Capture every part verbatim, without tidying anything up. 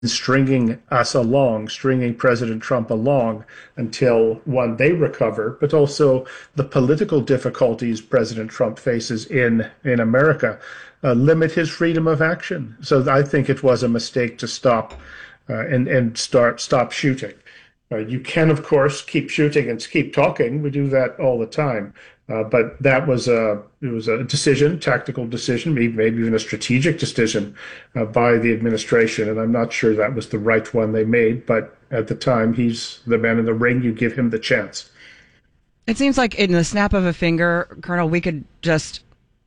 stringing us along, stringing President Trump along until, one, they recover, but also the political difficulties President Trump faces in, in America uh, limit his freedom of action. So I think it was a mistake to stop uh, and, and start stop shooting. Uh, you can, of course, keep shooting and keep talking. We do that all the time. Uh, but that was a it was a decision, tactical decision, maybe, maybe even a strategic decision uh, by the administration. And I'm not sure that was the right one they made. But at the time, he's the man in the ring. You give him the chance. It seems like in the snap of a finger, Colonel, we could just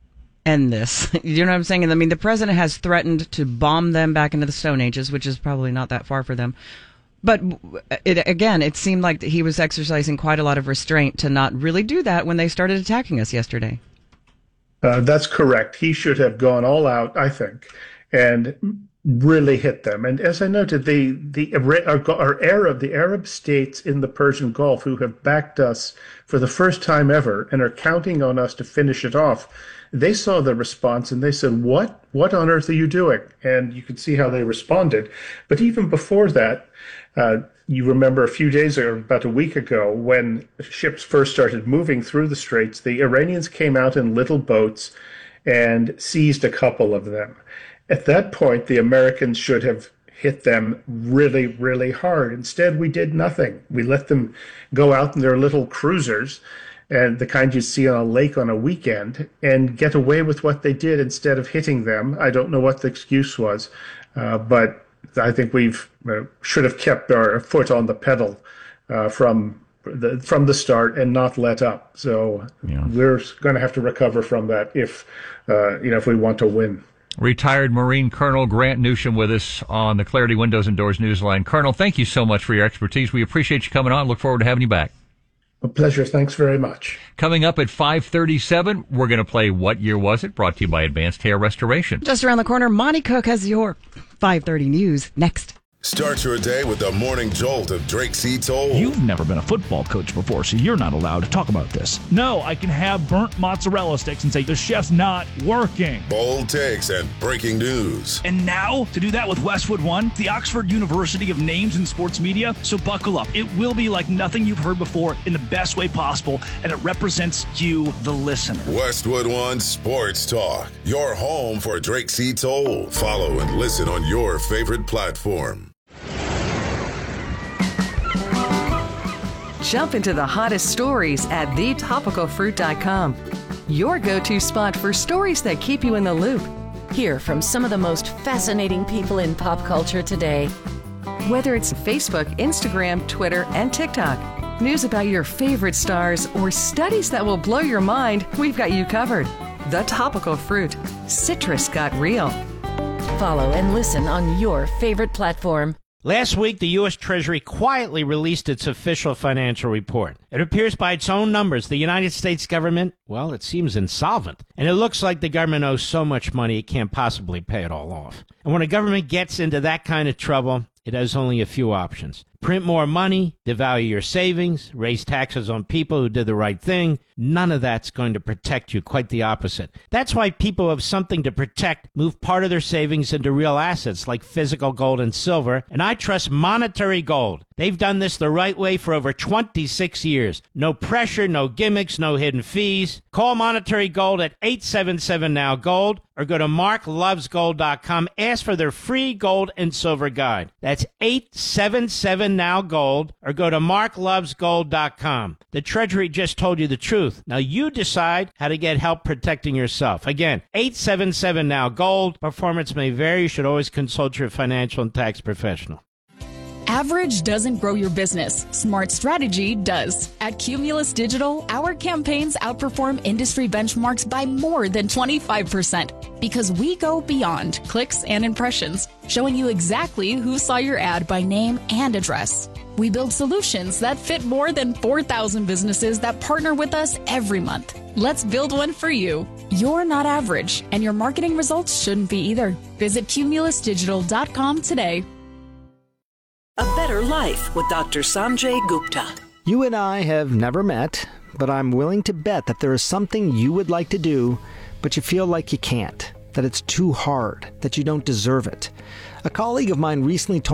end this. You know what I'm saying? I mean, the president has threatened to bomb them back into the Stone Ages, which is probably not that far for them. But it, again, it seemed like he was exercising quite a lot of restraint to not really do that when they started attacking us yesterday. Uh, that's correct. He should have gone all out, I think, and really hit them. And as I noted, the the our, our Arab, the Arab states in the Persian Gulf who have backed us for the first time ever and are counting on us to finish it off, they saw the response and they said, what? What on earth are you doing? And you could see how they responded. But even before that, uh, you remember a few days or about a week ago when ships first started moving through the straits, the Iranians came out in little boats and seized a couple of them. At that point, the Americans should have hit them really, really hard. Instead, we did nothing. We let them go out in their little cruisers, and the kind you see on a lake on a weekend, and get away with what they did instead of hitting them. I don't know what the excuse was, uh, but I think we've uh, should have kept our foot on the pedal uh, from the from the start and not let up. So yeah. We're going to have to recover from that if uh, you know if we want to win. Retired Marine Colonel Grant Newsham with us on the Clarity Windows and Doors Newsline. Colonel, thank you so much for your expertise. We appreciate you coming on. Look forward to having you back. A pleasure. Thanks very much. Coming up at five thirty-seven, we're going to play What Year Was It? Brought to you by Advanced Hair Restoration. Just around the corner, Monty Cook has your five thirty news next. Start your day with the morning jolt of Drake C. Toll. You've never been a football coach before, so you're not allowed to talk about this. No, I can have burnt mozzarella sticks and say the chef's not working. Bold takes and breaking news. And now, to do that with Westwood One, the Oxford University of Names in Sports Media. So buckle up. It will be like nothing you've heard before in the best way possible, and it represents you, the listener. Westwood One Sports Talk, your home for Drake C. Toll. Follow and listen on your favorite platform. Jump into the hottest stories at the topical fruit dot com. Your go-to spot for stories that keep you in the loop. Hear from some of the most fascinating people in pop culture today. Whether it's Facebook, Instagram, Twitter, and TikTok, news about your favorite stars, or studies that will blow your mind, we've got you covered. The Topical Fruit. Citrus got real. Follow and listen on your favorite platform. Last week, the U S. Treasury quietly released its official financial report. It appears by its own numbers, the United States government, well, it seems insolvent. And it looks like the government owes so much money it can't possibly pay it all off. And when a government gets into that kind of trouble, it has only a few options. Print more money, devalue your savings, raise taxes on people who did the right thing. None of that's going to protect you, quite the opposite. That's why people who have something to protect move part of their savings into real assets like physical gold and silver, and I trust Monetary Gold. They've done this the right way for over twenty-six years. No pressure, no gimmicks, no hidden fees. Call Monetary Gold at eight seven seven now gold or go to mark loves gold dot com. Ask for their free gold and silver guide. That's eight seven seven now gold or go to mark loves gold dot com. The Treasury just told you the truth. Now you decide how to get help protecting yourself. Again, eight seven seven now gold. Performance may vary. You should always consult your financial and tax professional. Average doesn't grow your business. Smart strategy does. At Cumulus Digital, our campaigns outperform industry benchmarks by more than twenty-five percent because we go beyond clicks and impressions, showing you exactly who saw your ad by name and address. We build solutions that fit more than four thousand businesses that partner with us every month. Let's build one for you. You're not average, and your marketing results shouldn't be either. Visit cumulus digital dot com today. A Better Life with Doctor Sanjay Gupta. You and I have never met, but I'm willing to bet that there is something you would like to do, but you feel like you can't. that it's too hard, that you don't deserve it. A colleague of mine recently told